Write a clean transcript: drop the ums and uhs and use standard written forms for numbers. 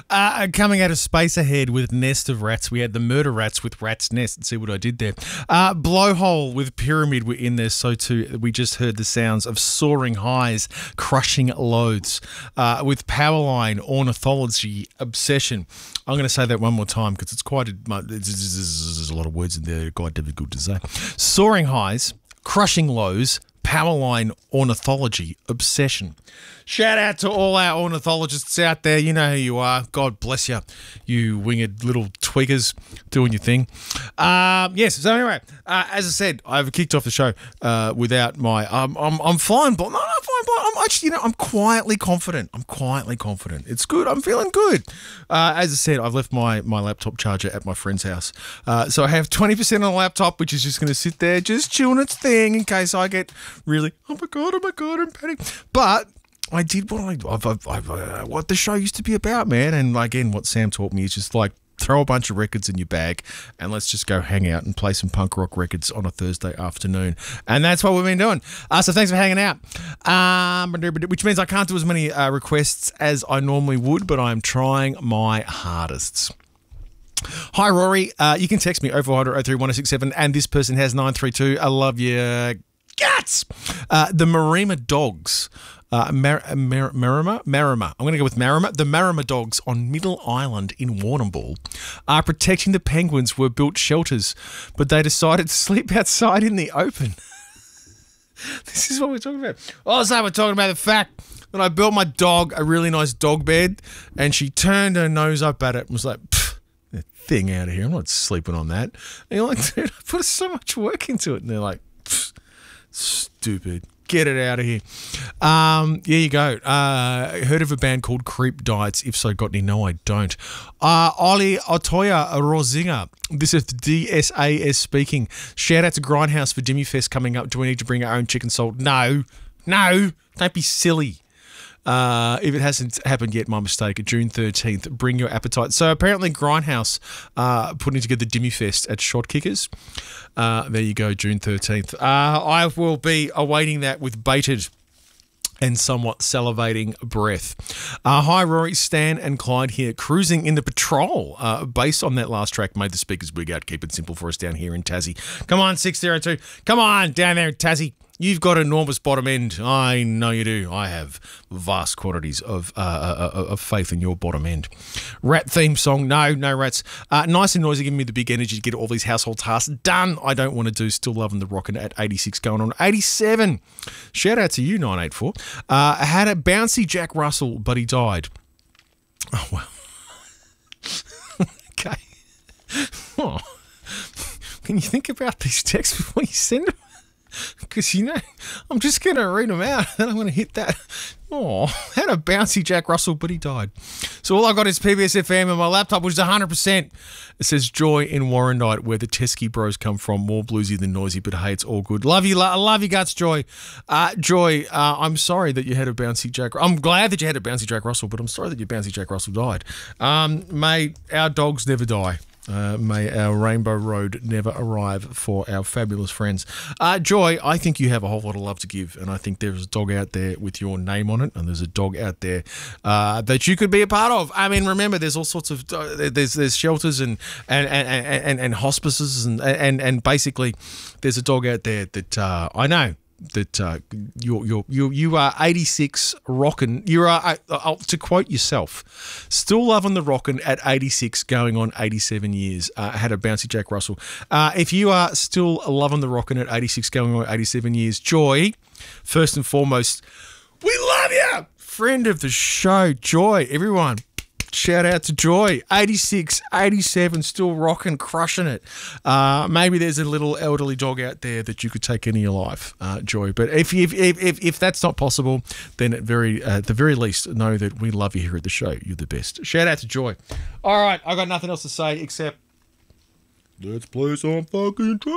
Coming out of Space Ahead with Nest of Rats, we had the Murder Rats with Rat's Nest. See what I did there. Blowhole with Pyramid were in there, so too. We just heard the sounds of Soaring Highs, Crushing Loads, with Powerline, Ornithology, Obsession. I'm going to say that one more time because it's quite there's a lot of words in there, quite difficult to say. Soaring Highs, Crushing Lows, Powerline, Ornithology, Obsession. Shout out to all our ornithologists out there. You know who you are. God bless you, you winged little tweakers doing your thing. Yes. So anyway, as I said, I've kicked off the show without my. I'm flying blind. No, I'm flying blind. I'm actually, I'm quietly confident. It's good. I'm feeling good. As I said, I've left my laptop charger at my friend's house, so I have 20% on the laptop, which is just going to sit there, just chewing its thing in case I get really. Oh my god, I'm panicking. But I did what what the show used to be about, man. And again, what Sam taught me is just like throw a bunch of records in your bag and let's just go hang out and play some punk rock records on a Thursday afternoon. And that's what we've been doing. So thanks for hanging out. Which means I can't do as many requests as I normally would, but I'm trying my hardest. Hi, Rory. You can text me 0400 031067, and this person has 932. I love you. Guts! The Marima Dogs. Marima? I'm going to go with Marima. The Marima Dogs on Middle Island in Warrnambool are protecting the penguins were built shelters, but they decided to sleep outside in the open. This is what we're talking about. Also, we're talking about the fact that I built my dog a really nice dog bed, and she turned her nose up at it and was like, "That thing out of here. I'm not sleeping on that." And you're like, dude, I put so much work into it. And they're like, stupid. Get it out of here. There you go. Heard of a band called Creep Diets? If so, got any? No, I don't. Oli Otoya Rosinga. This is the DSAS speaking. Shout out to Grindhouse for Dimmy Fest coming up. Do we need to bring our own chicken salt? No. Don't be silly. If it hasn't happened yet, my mistake. June 13th, bring your appetite. So apparently Grindhouse putting together Dimmy Fest at Shot Kickers. There you go, June 13th. I will be awaiting that with bated and somewhat salivating breath. Hi, Rory, Stan and Clyde here, cruising in the Patrol. Based on that last track, made the speakers wig out. Keep it simple for us down here in Tassie. Come on, 602. Come on, down there in Tassie. You've got enormous bottom end. I know you do. I have vast quantities of faith in your bottom end. Rat theme song. No rats. Nice and noisy, giving me the big energy to get all these household tasks done. I don't want to do. Still loving the rockin' at 86 going on 87. Shout out to you, 984. I had a bouncy Jack Russell, but he died. Oh, well. Okay. Oh. Can you think about these texts before you send them? Because, I'm just going to read them out and I'm going to hit that. Oh, had a bouncy Jack Russell, but he died. So all I got is PBS FM and my laptop, which is 100%. It says Joy in Warrandyte, where the Teskey Bros come from. More bluesy than noisy, but hey, it's all good. Love you, love you guts, Joy. Joy, I'm sorry that you had a bouncy Jack. I'm glad that you had a bouncy Jack Russell, but I'm sorry that your bouncy Jack Russell died. May our dogs never die. May our Rainbow Road never arrive for our fabulous friends. Joy, I think you have a whole lot of love to give, and I think there's a dog out there with your name on it, and there's a dog out there that you could be a part of. I mean, remember, there's all sorts of there's shelters and hospices and basically there's a dog out there that I know that you are 86 rockin'. You are, to quote yourself, still loving the rockin' at 86, going on 87 years. Had a bouncy Jack Russell. If you are still loving the rockin' at 86, going on 87 years, Joy, first and foremost, we love you, friend of the show, Joy. Everyone, shout out to Joy, 86, 87, still rocking, crushing it. Maybe there's a little elderly dog out there that you could take into your life, Joy. But if that's not possible, then at the very least, know that we love you here at the show. You're the best. Shout out to Joy. All right, I got nothing else to say except let's play some fucking track.